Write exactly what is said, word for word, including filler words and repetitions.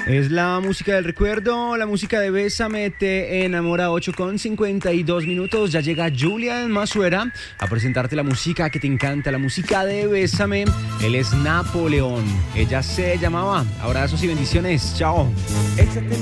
Es la música del recuerdo, la música de Bésame te enamora. Ocho con cincuenta y dos minutos. Ya llega Julian Masuera a presentarte la música que te encanta, la música de Bésame. Él es Napoleón. Ella se llamaba. Abrazos y bendiciones. Chao. Échate